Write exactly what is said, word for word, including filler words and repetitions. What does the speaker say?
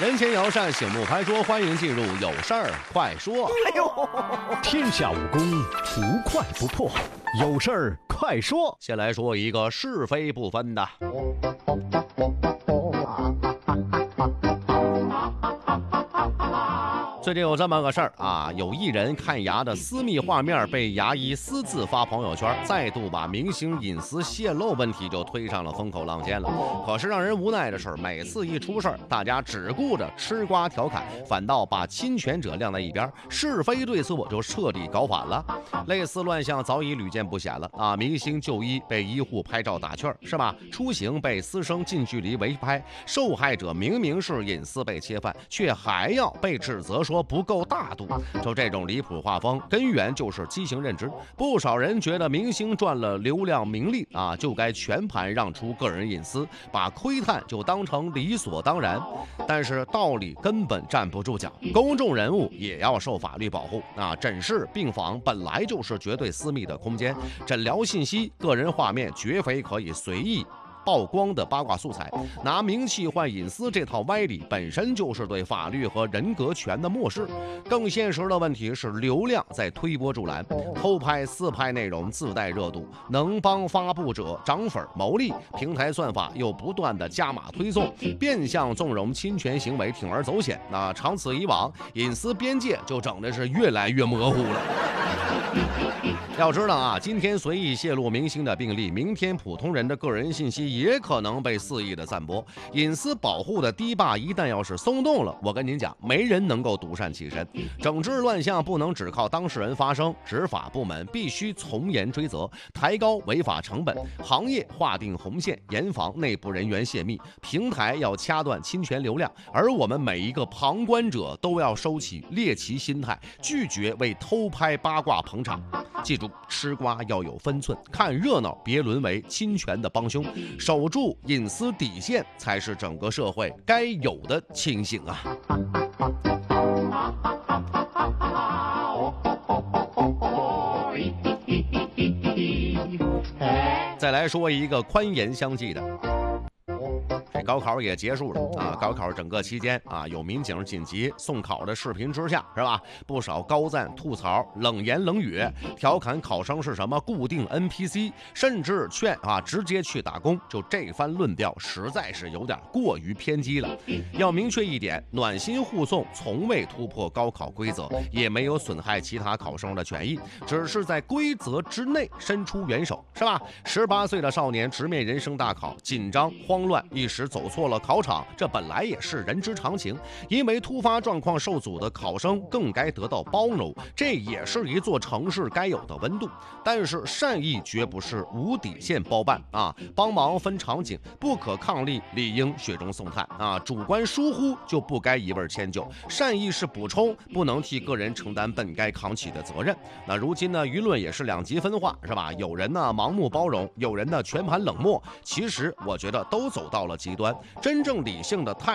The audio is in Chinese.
人前摇扇，醒目牌桌，欢迎进入有事儿快说。 哎呦， 天下武功无快不破，有事儿快说。 先来说一个是非不分的。最近有这么个事儿啊，有艺人看牙的私密画面被牙医私自发朋友圈，再度把明星隐私泄露问题就推上了风口浪尖了。可是让人无奈的是，每次一出事儿，大家只顾着吃瓜调侃，反倒把侵权者晾在一边，是非对错就彻底搞反了。类似乱象早已屡见不鲜了啊！明星就医被医护拍照打趣是吧？出行被私生近距离围拍，受害者明明是隐私被切犯，却还要被指责说不够大度。就这种离谱画风，根源就是畸形认知。不少人觉得明星赚了流量名利啊，就该全盘让出个人隐私，把窥探就当成理所当然。但是道理根本站不住脚，公众人物也要受法律保护啊！诊室、病房本来就是绝对私密的空间，诊疗信息、个人画面绝非可以随意曝光的八卦素材。拿名气换隐私这套歪理本身就是对法律和人格权的漠视。更现实的问题是流量在推波助澜，偷拍私拍内容自带热度，能帮发布者涨粉牟利，平台算法又不断的加码推送，变相纵容侵权行为铤而走险。那长此以往，隐私边界就整的是越来越模糊了。要知道啊，今天随意泄露明星的病例，明天普通人的个人信息也可能被肆意的散播。隐私保护的堤坝一旦要是松动了，我跟您讲，没人能够独善其身。整治乱象不能只靠当事人发声，执法部门必须从严追责，抬高违法成本，行业划定红线，严防内部人员泄密，平台要掐断侵权流量，而我们每一个旁观者都要收起猎奇心态，拒绝为偷拍八卦捧场。记住，吃瓜要有分寸，看热闹别沦为侵权的帮凶，守住隐私底线才是整个社会该有的清醒啊！再来说一个宽严相济的。这高考也结束了啊！高考整个期间啊，有民警紧急送考的视频之下，是吧？不少高赞、吐槽、冷言冷语，调侃考生是什么固定 N P C， 甚至劝啊直接去打工。就这番论调，实在是有点过于偏激了。要明确一点，暖心护送从未突破高考规则，也没有损害其他考生的权益，只是在规则之内伸出援手，是吧？十八岁的少年直面人生大考，紧张慌乱，一时走错了考场，这本来也是人之常情。因为突发状况受阻的考生更该得到包容，这也是一座城市该有的温度。但是善意绝不是无底线包办啊！帮忙分场景，不可抗力理应雪中送炭啊！主观疏忽就不该一味迁就。善意是补充，不能替个人承担本该扛起的责任。那如今呢，舆论也是两极分化，是吧？有人呢盲目包容，有人呢全盘冷漠。其实我觉得都走到了极端。真正理性的态